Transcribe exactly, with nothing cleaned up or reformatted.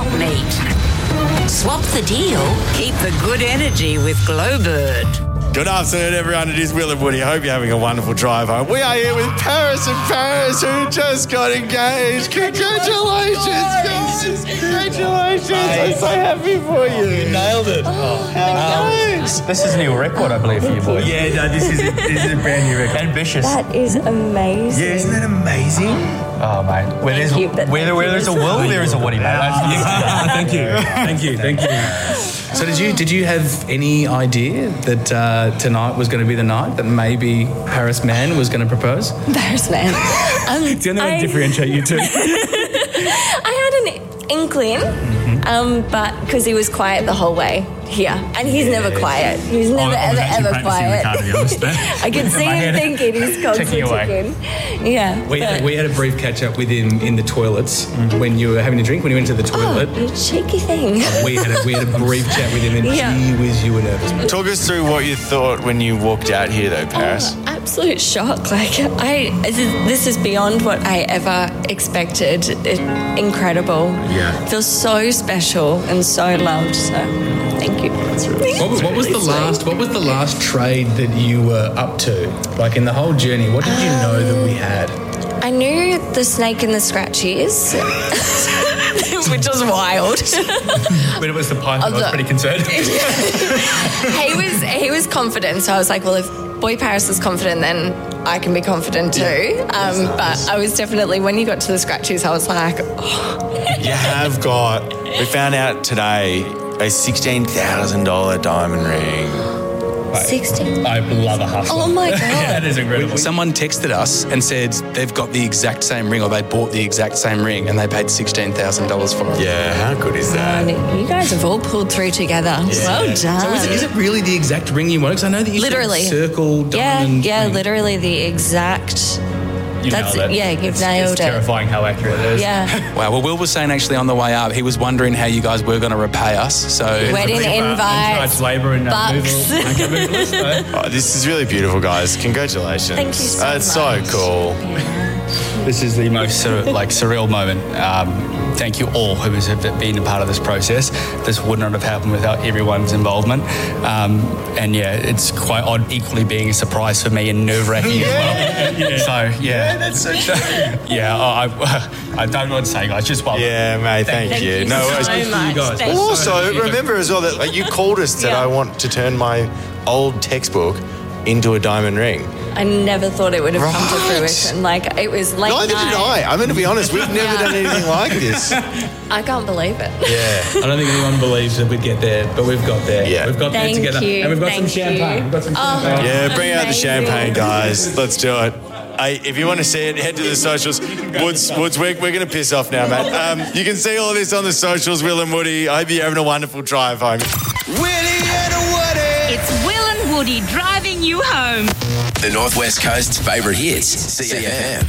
meet. Swap the deal, keep the good energy with Glowbird. Good afternoon, everyone. It is Will and Woody. I hope you're having a wonderful drive home. We are here with Paris and Paris, who just got engaged. Congratulations, guys. Congratulations. I'm so happy for you. You nailed it. Oh, how nice. This is a new record, I believe, for you boys. Yeah, no, this is a, this is a brand new record. Ambitious. That is amazing. Yeah, isn't that amazing? Oh, mate. Where there's, you, but where, thank where you. there's a Will, there is a Woody, mate. Thank you. Thank you. Thank you. So did you did you have any idea that uh, tonight was going to be the night that maybe Paris Man was going to propose? Paris Man. Um, It's the only way to I- differentiate you two. I had an inkling, um, but because he was quiet the whole way here, and he's never quiet. He's never, I was ever, actually ever practicing the quiet. card, to be honest, but- I could see My him head. thinking he's constantly Ticking away. ticking. Yeah. We had, but- we had a brief catch up with him in the toilets when you were having a drink, when you went to the toilet. Oh, you cheeky thing. We had a, we had a brief chat with him, and Yeah. gee whiz, you were nervous. Talk us through what you thought when you walked out here, though, Paris. Oh, absolute shock. Like, I, this is, this is beyond what I ever expected. It, incredible. Yeah. Feels so special and so loved. So, thank you. What was, what was the last? What was the last trade that you were up to? Like in the whole journey, what did you know that we had? I knew the snake and the scratchies, which was wild. When it was the python, I was Although- pretty concerned. he was he was confident, so I was like, well, if Boy Paris is confident, then I can be confident too. Um, but I was definitely, when you got to the scratchies, I was like, oh. You have got, we found out today, a sixteen thousand dollars diamond ring. sixteen. I love a hustle. Oh my God. That is incredible. Someone texted us and said they've got the exact same ring, or they bought the exact same ring, and they paid sixteen thousand dollars for it. Yeah, how good is that? And you guys have all pulled through together. Well done. So is it, is it really the exact ring you want? Because I know that you Literally. said circle yeah, diamond. yeah, ring. literally the exact. You That's nailed it. it. Yeah, you've it's, nailed it's it. terrifying how accurate it is. Yeah. Wow. Well, Will was saying actually on the way up, he was wondering how you guys were going to repay us. So Wedding invites, Charge labour and uh, bucks. moval. Okay, movalist, no? Oh, this is really beautiful, guys. Congratulations. Thank you so That's much. so cool. This is the most sur- like surreal moment. Um, thank you all who have been a part of this process. This would not have happened without everyone's involvement. Um, and yeah, it's quite odd equally being a surprise for me and nerve-wracking as well. Yeah. So yeah. That's so true. Yeah, I, I, I don't know what to say, guys. Just well. Yeah, mate, thank, Thank you. you No so worries. much. guys. Thank Well, you. also, remember as well that like, you called us that Yeah. I want to turn my old textbook into a diamond ring. I never thought it would have come to Right. fruition. Like, it was late Neither night. did I. I'm going to be honest, we've never Yeah. done anything like this. I can't believe it. Yeah. I don't think anyone believes that we'd get there, but we've got there. Yeah. We've got Thank there together. you. And we've got Thank some champagne. you. We've got some Oh, champagne. Yeah, bring out the amazing. champagne, guys. Let's do it. Hey, if you want to see it, head to the socials. Woods, Woods, we're, we're going to piss off now, mate. Um, you can see all this on the socials, Will and Woody. I hope you're having a wonderful drive home. Willie and Woody! It's Will and Woody driving you home. The Northwest Coast's favourite hits, C F M.